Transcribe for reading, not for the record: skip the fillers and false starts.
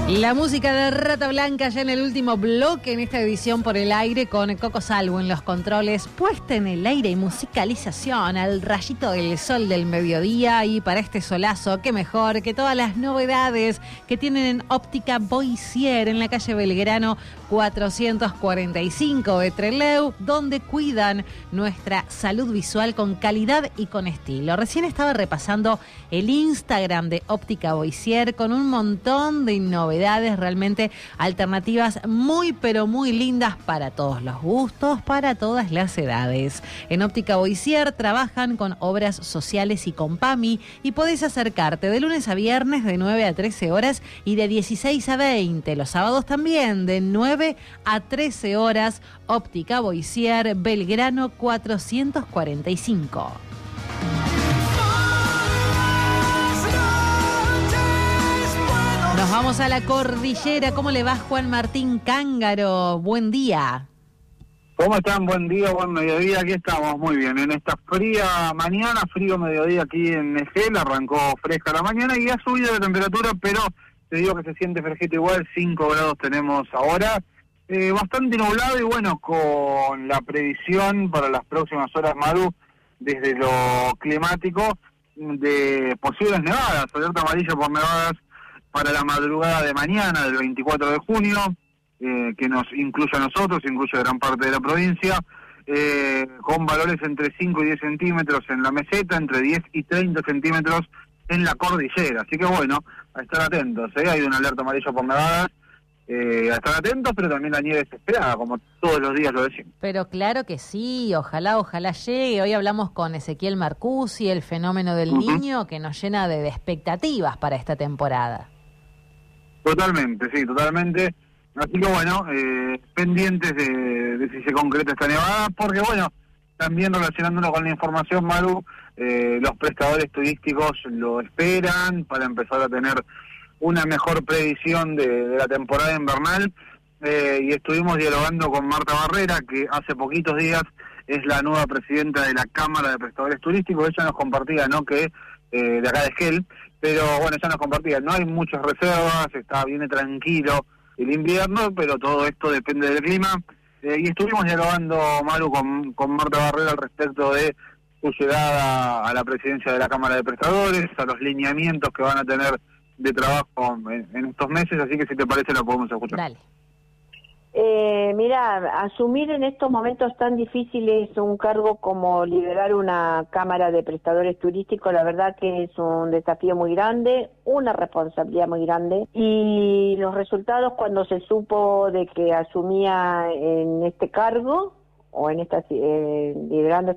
La música de Rata Blanca ya en el último bloque en esta edición Por el Aire con Coco Salvo en los controles, puesta en el aire y musicalización al rayito del sol del mediodía. Y para este solazo, qué mejor que todas las novedades que tienen en Óptica Boissier en la calle Belgrano 445 de Trelew, donde cuidan nuestra salud visual con calidad y con estilo. Recién estaba repasando el Instagram de Óptica Boissier con un montón de novedades, realmente alternativas muy pero muy lindas para todos los gustos, para todas las edades. En Óptica Boissier trabajan con obras sociales y con PAMI y podés acercarte de lunes a viernes de 9 a 13 horas y de 16 a 20. Los sábados también de 9 a 13 horas. Óptica Boissier, Belgrano 445. Nos vamos a la cordillera. ¿Cómo le va Juan Martín Cángaro? Buen día. ¿Cómo están? Buen día, buen mediodía. Aquí estamos muy bien. En esta fría mañana, frío mediodía aquí en Esquel, arrancó fresca la mañana y ha subido de temperatura, pero te digo que se siente fresquito igual. 5 grados tenemos ahora. Bastante nublado y bueno, con la previsión para las próximas horas, Maru, desde lo climático, de posibles nevadas, alerta amarilla por nevadas para la madrugada de mañana del 24 de junio, que nos incluye a nosotros, incluye a gran parte de la provincia, con valores entre 5 y 10 centímetros en la meseta, entre 10 y 30 centímetros en la cordillera. Así que bueno, a estar atentos, hay una alerta amarilla por nevadas, a estar atentos, pero también la nieve es esperada, como todos los días lo decimos. Pero claro que sí, ojalá llegue. Hoy hablamos con Ezequiel Marcusi, el fenómeno del Niño, que nos llena de expectativas para esta temporada. Totalmente, sí, totalmente. Así que bueno, pendientes de si se concreta esta nevada, porque bueno, también relacionándonos con la información, Maru, los prestadores turísticos lo esperan para empezar a tener una mejor previsión de la temporada invernal, y estuvimos dialogando con Marta Barrera, que hace poquitos días es la nueva presidenta de la Cámara de Prestadores Turísticos. Ella nos compartía, ¿no?, que de acá de Esquel, pero bueno, ella nos compartía, no hay muchas reservas, viene tranquilo el invierno, pero todo esto depende del clima, y estuvimos dialogando, Maru, con Marta Barrera al respecto de su llegada a la presidencia de la Cámara de Prestadores, a los lineamientos que van a tener de trabajo en estos meses, así que si te parece lo podemos escuchar. Dale. Mira, asumir en estos momentos tan difíciles un cargo como liderar una cámara de prestadores turísticos, la verdad que es un desafío muy grande, una responsabilidad muy grande, y los resultados cuando se supo de que asumía en este cargo o en esta liderando